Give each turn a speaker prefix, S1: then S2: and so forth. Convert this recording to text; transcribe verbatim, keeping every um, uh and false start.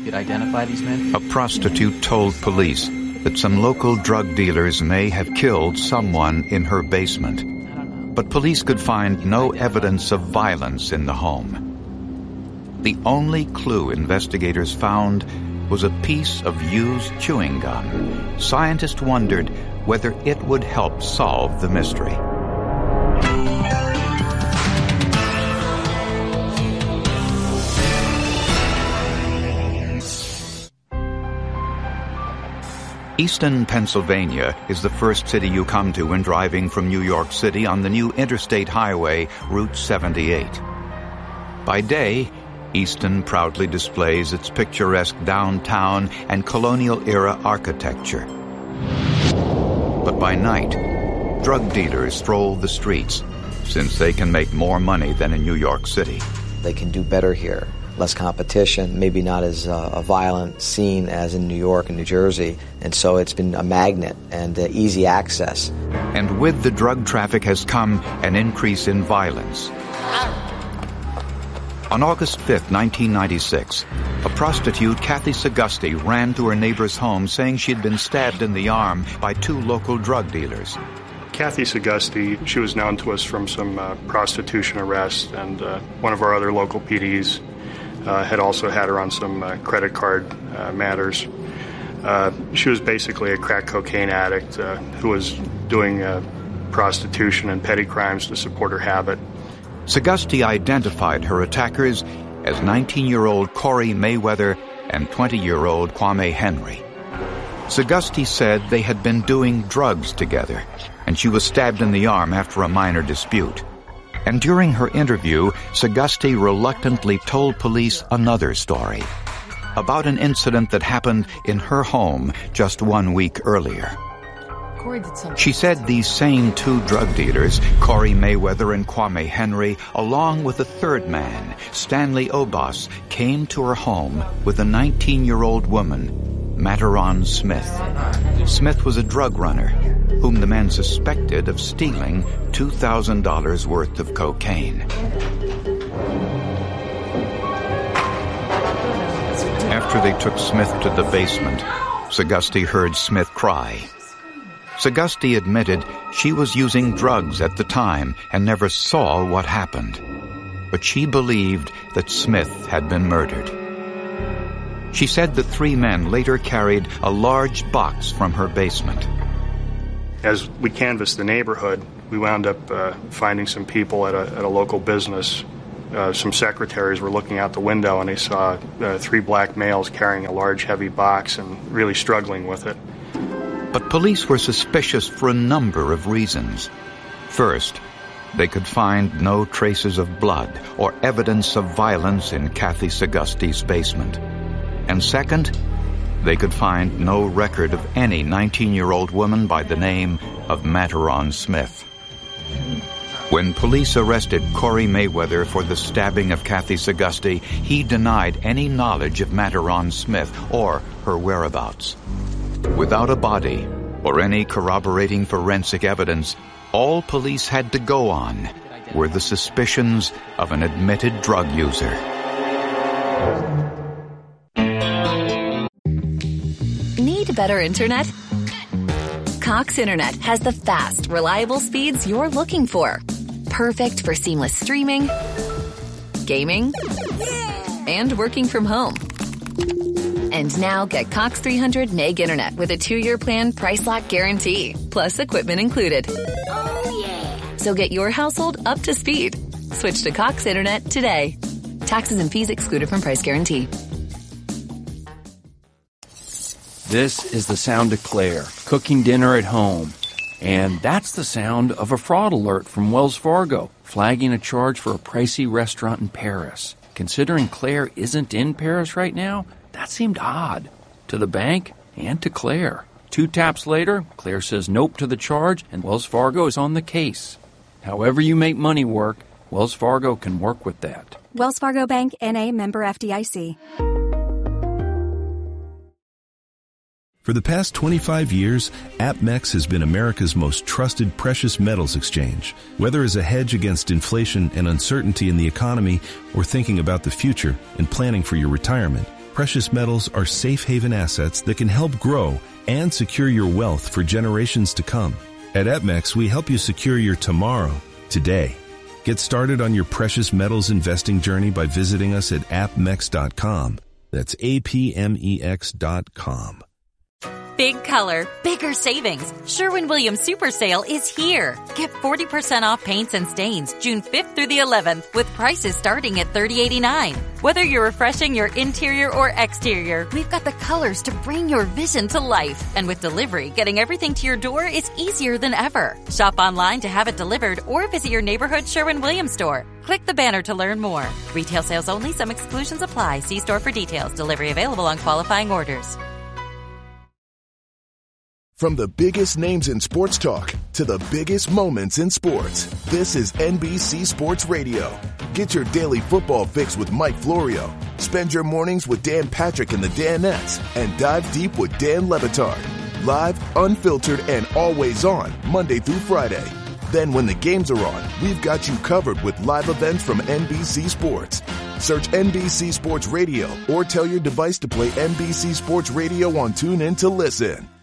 S1: could identify these men?
S2: A prostitute told police that some local drug dealers may have killed someone in her basement. But police could find no evidence of violence in the home. The only clue investigators found was a piece of used chewing gum. Scientists wondered whether it would help solve the mystery. Easton, Pennsylvania is the first city you come to when driving from New York City on the new interstate highway, Route seventy-eight. By day, Easton proudly displays its picturesque downtown and colonial-era architecture. But by night, drug dealers stroll the streets, since they can make more money than in New York City.
S3: They can do better here. Less competition, maybe not as uh, a violent scene as in New York and New Jersey, and so it's been a magnet and uh, easy access.
S2: And with the drug traffic has come an increase in violence. On August fifth, nineteen ninety-six, a prostitute, Kathy Sagusti, ran to her neighbor's home saying she'd been stabbed in the arm by two local drug dealers.
S4: Kathy Sagusti, she was known to us from some uh, prostitution arrests, and uh, one of our other local P Ds Uh, had also had her on some uh, credit card uh, matters. Uh, she was basically a crack cocaine addict uh, who was doing uh, prostitution and petty crimes to support her habit.
S2: Sagusti identified her attackers as nineteen-year-old Corey Mayweather and twenty-year-old Kwame Henry. Sagusti said they had been doing drugs together, and she was stabbed in the arm after a minor dispute. And during her interview, Sagusti reluctantly told police another story about an incident that happened in her home just one week earlier. She said these same two drug dealers, Corey Mayweather and Kwame Henry, along with a third man, Stanley Obas, came to her home with a nineteen-year-old woman, Mataron Smith. Smith was a drug runner whom the men suspected of stealing two thousand dollars worth of cocaine. After they took Smith to the basement, Sagusti heard Smith cry. Sagusti admitted she was using drugs at the time and never saw what happened, but she believed that Smith had been murdered. She said the three men later carried a large box from her basement.
S4: As we canvassed the neighborhood, we wound up uh, finding some people at a, at a local business. Uh, some secretaries were looking out the window, and they saw uh, three black males carrying a large, heavy box and really struggling with it.
S2: But police were suspicious for a number of reasons. First, they could find no traces of blood or evidence of violence in Kathy Sagusti's basement. And second, they could find no record of any nineteen-year-old woman by the name of Mataron Smith. When police arrested Corey Mayweather for the stabbing of Kathy Sagusti, he denied any knowledge of Mataron Smith or her whereabouts. Without a body or any corroborating forensic evidence, all police had to go on were the suspicions of an admitted drug user.
S5: Need better internet? Cox Internet has the fast, reliable speeds you're looking for. Perfect for seamless streaming, gaming, and working from home. And now get Cox three hundred meg internet with a two-year plan price lock guarantee, plus equipment included. Oh, yeah. So get your household up to speed. Switch to Cox Internet today. Taxes and fees excluded from price guarantee.
S6: This is the sound of Claire, cooking dinner at home. And that's the sound of a fraud alert from Wells Fargo, flagging a charge for a pricey restaurant in Paris. Considering Claire isn't in Paris right now, that seemed odd to the bank and to Claire. Two taps later, Claire says nope to the charge, and Wells Fargo is on the case. However you make money work, Wells Fargo can work with that.
S7: Wells Fargo Bank, N A, member F D I C.
S8: For the past twenty-five years, APMEX has been America's most trusted precious metals exchange. Whether as a hedge against inflation and uncertainty in the economy or thinking about the future and planning for your retirement, precious metals are safe haven assets that can help grow and secure your wealth for generations to come. At APMEX, we help you secure your tomorrow, today. Get started on your precious metals investing journey by visiting us at apmex dot com. That's A P M E X dot com.
S1: Big color, bigger savings. Sherwin-Williams Super Sale is here. Get forty percent off paints and stains June fifth through the eleventh with prices starting at thirty eighty-nine. Whether you're refreshing your interior or exterior, we've got the colors to bring your vision to life. And with delivery, getting everything to your door is easier than ever. Shop online to have it delivered or visit your neighborhood Sherwin-Williams store. Click the banner to learn more. Retail sales only. Some exclusions apply. See store for details. Delivery available on qualifying orders.
S9: From the biggest names in sports talk to the biggest moments in sports, this is N B C Sports Radio. Get your daily football fix with Mike Florio. Spend your mornings with Dan Patrick and the Danettes, and dive deep with Dan Le Batard. Live, unfiltered, and always on, Monday through Friday. Then when the games are on, we've got you covered with live events from N B C Sports. Search N B C Sports Radio or tell your device to play N B C Sports Radio on TuneIn to listen.